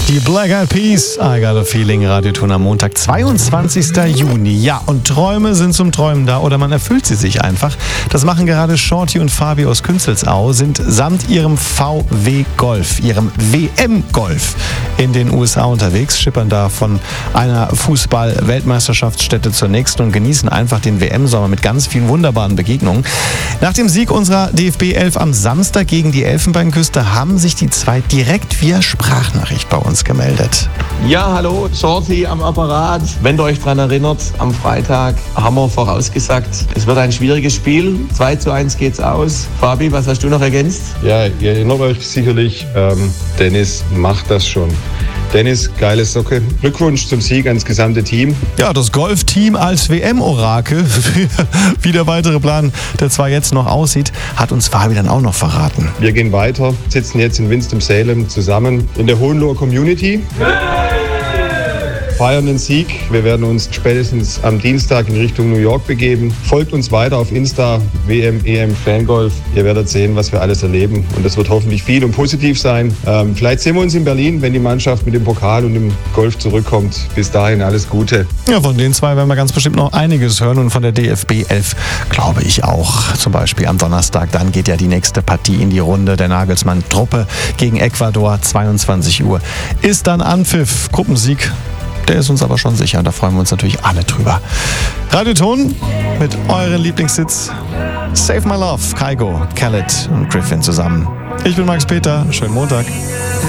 Die Black Eyed Peas, I Got a Feeling, Radioton am Montag, 22. Juni. Ja, und Träume sind zum Träumen da oder man erfüllt sie sich einfach. Das machen gerade Shorty und Fabi aus Künzelsau, sind samt ihrem VW Golf, ihrem WM-Golf in den USA unterwegs, schippern da von einer Fußball-Weltmeisterschaftsstätte zur nächsten und genießen einfach den WM-Sommer mit ganz vielen wunderbaren Begegnungen. Nach dem Sieg unserer DFB 11 am Samstag gegen die Elfenbeinküste haben sich die zwei direkt via Sprachnachricht bei uns gemeldet. Ja, hallo, Shorty am Apparat. Wenn ihr euch daran erinnert, am Freitag haben wir vorausgesagt, es wird ein schwieriges Spiel. 2:1 geht's aus. Fabi, was hast du noch ergänzt? Ja, ihr erinnert euch sicherlich, Dennis macht das schon. Dennis, geile Socke. Glückwunsch zum Sieg ans gesamte Team. Ja, das Golfteam als WM-Orakel, wie der weitere Plan der zwei jetzt noch aussieht, hat uns Fabi dann auch noch verraten. Wir gehen weiter, sitzen jetzt in Winston-Salem zusammen in der Hohenloher Community. Feiern den Sieg. Wir werden uns spätestens am Dienstag in Richtung New York begeben. Folgt uns weiter auf Insta, WM, EM, Fangolf. Ihr werdet sehen, was wir alles erleben. Und das wird hoffentlich viel und positiv sein. Vielleicht sehen wir uns in Berlin, wenn die Mannschaft mit dem Pokal und dem Golf zurückkommt. Bis dahin alles Gute. Ja, von den zwei werden wir ganz bestimmt noch einiges hören und von der DFB 11 glaube ich auch. Zum Beispiel am Donnerstag, dann geht ja die nächste Partie in die Runde. Der Nagelsmann-Truppe gegen Ecuador, 22 Uhr. Ist dann Anpfiff, Gruppensieg. Der ist uns aber schon sicher, da freuen wir uns natürlich alle drüber. Radioton mit euren Lieblingshits Save My Love, Kygo, Khaled und Griffin zusammen. Ich bin Max Peter, schönen Montag.